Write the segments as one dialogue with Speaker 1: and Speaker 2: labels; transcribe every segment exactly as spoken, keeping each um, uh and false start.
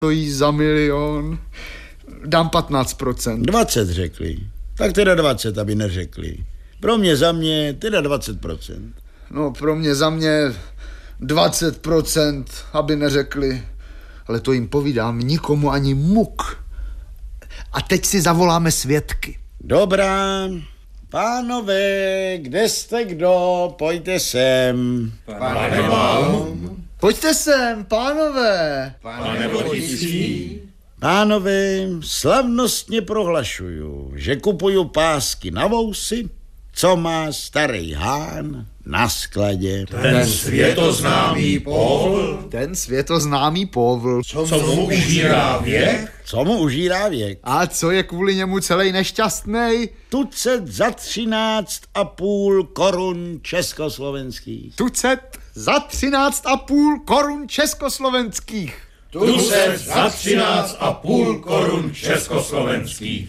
Speaker 1: stojí za milion. Dám patnáct procent.
Speaker 2: dvacet řekli. Tak teda dvacet, aby neřekli. Pro mě za mě teda dvacet procent.
Speaker 1: No pro mě za mě dvacet procent, aby neřekli. Ale to jim povídám, nikomu ani muk. A teď si zavoláme svědky.
Speaker 2: Dobrá. Pánové, kde jste kdo? Pojďte sem.
Speaker 3: Pane Baum.
Speaker 1: Pojďte sem, pánové.
Speaker 3: Pane Vodický.
Speaker 2: Pánové, slavnostně prohlašuju, že kupuju pásky na vousy, co má starý hán na skladě.
Speaker 3: Ten světoznámý povl.
Speaker 1: Ten světoznámý povl.
Speaker 3: Co, co mu užírá věk?
Speaker 2: Co mu užírá věk?
Speaker 1: A co je kvůli němu celý nešťastnej?
Speaker 2: Tucet za třináct a půl korun československých.
Speaker 1: Tucet za třináct a půl korun československých.
Speaker 3: Tucet za třináct a půl korun československých.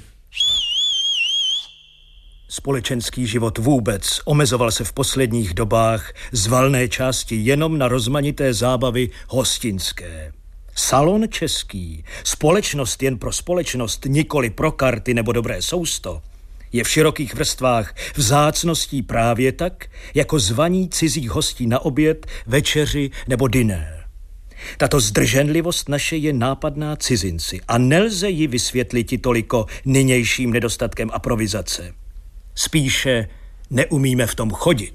Speaker 4: Společenský život vůbec omezoval se v posledních dobách z valné části jenom na rozmanité zábavy hostinské. Salon český, společnost jen pro společnost, nikoli pro karty nebo dobré sousto, je v širokých vrstvách vzácností právě tak, jako zvaní cizích hostí na oběd, večeři nebo dinér. Tato zdrženlivost naše je nápadná cizinci a nelze ji vysvětlit toliko nynějším nedostatkem aprovizace. Spíše neumíme v tom chodit.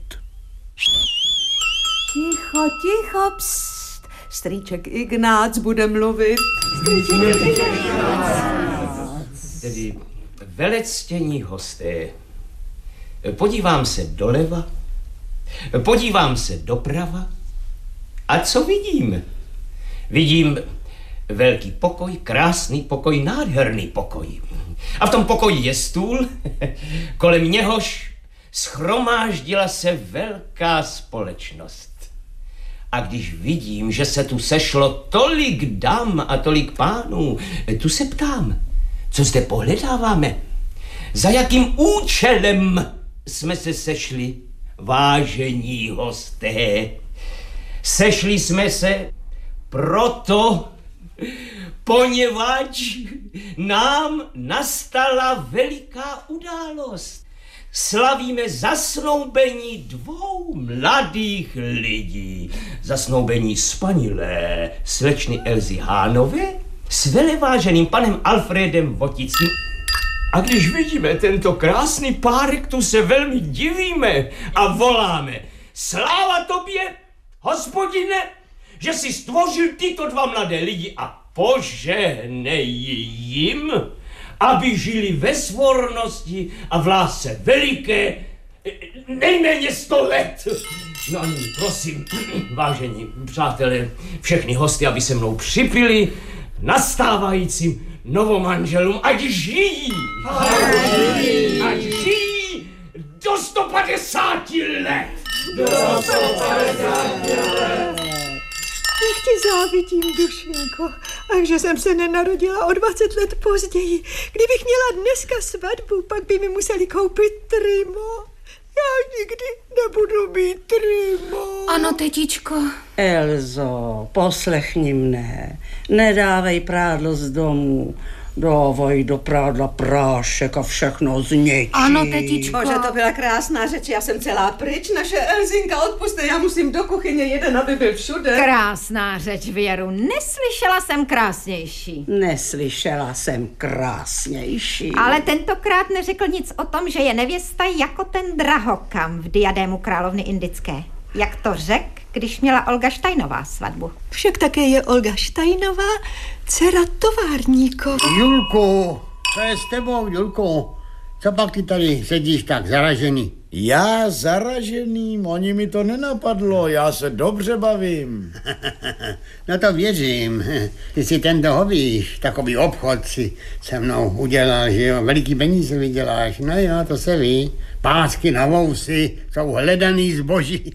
Speaker 5: Ticho, ticho, pst. Strýček Ignác bude mluvit. Strýček Ignác.
Speaker 6: Tedy velectění hosté. Podívám se doleva, podívám se doprava a co vidím? Vidím velký pokoj, krásný pokoj, nádherný pokoj. A v tom pokoji je stůl, kolem něhož shromáždila se velká společnost. A když vidím, že se tu sešlo tolik dam a tolik pánů, tu se ptám, co zde pohledáváme? Za jakým účelem jsme se sešli, vážení hosté? Sešli jsme se proto, poněvadž nám nastala veliká událost. Slavíme zasnoubení dvou mladých lidí. Zasnoubení spanilé slečny Elzy Hánové s veleváženým panem Alfredem Votickým. A když vidíme tento krásný párek, tu se velmi divíme a voláme: sláva tobě, hospodine, že jsi stvořil tyto dva mladé lidi a požehnej jim, aby žili ve svornosti a v lásce veliké nejméně sto let. No a nyní prosím, vážení přátelé, všechny hosty, aby se mnou připili nastávajícím novomanželům, ať žijí, ať žijí do sto padesáti let. Do sto padesáti let.
Speaker 5: Jak ti závidím, dušinko. Ach, že jsem se nenarodila o dvacet let později. Kdybych měla dneska svatbu, pak by mi museli koupit trimo. Já nikdy nebudu mít trimo.
Speaker 7: Ano, tetičko.
Speaker 8: Elzo, poslechni mne. Nedávej prádlo z domu. Dávej do prádla prášek a všechno zničí.
Speaker 7: Ano, tetičko.
Speaker 5: Bože, to byla krásná řeč, já jsem celá pryč. Naše Elzinka, odpuste, já musím do kuchyně jeden, aby byl všude.
Speaker 7: Krásná řeč, Věru. Neslyšela jsem krásnější.
Speaker 8: Neslyšela jsem krásnější.
Speaker 7: Ale tentokrát neřekl nic o tom, že je nevěsta jako ten drahokam v diadému královny indické. Jak to řek, když měla Olga Štajnová svatbu.
Speaker 5: Však také je Olga Štajnová, dcera továrníkova.
Speaker 9: Julko, co je s tebou, Julko? Co pak ty tady sedíš tak zaražený?
Speaker 2: Já zaraženým, oni mi to nenapadlo, já se dobře bavím.
Speaker 9: No to věřím, ty si ten dohovíš, takový obchod si se mnou udělal, že jo, veliký peníze vyděláš, no jo, to se ví. Pásky na vousy jsou hledaný zboží.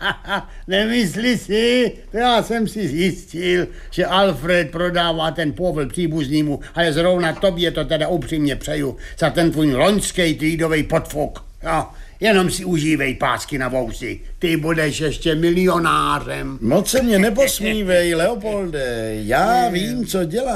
Speaker 9: Nemysli si, to já jsem si zjistil, že Alfred prodává ten povl příbuznýmu, ale zrovna tobě to teda upřímně přeju za ten tvůj loňský týdový podfuk. Jo, Jenom si užívej pásky na vousy. Ty budeš ještě milionářem.
Speaker 2: Moc se mě neposmívej, Leopolde. Já vím, co dělám.